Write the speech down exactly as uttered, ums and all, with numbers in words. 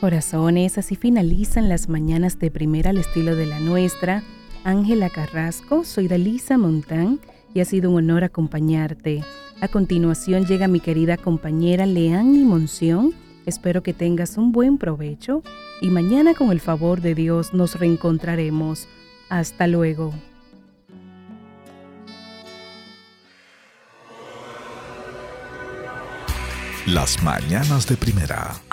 Corazones, así finalizan las mañanas de Primera al estilo de la nuestra. Ángela Carrasco, soy Dalisa Montán y ha sido un honor acompañarte. A continuación llega mi querida compañera Leanny Monción. Espero que tengas un buen provecho y mañana con el favor de Dios nos reencontraremos. Hasta luego. Las mañanas de Primera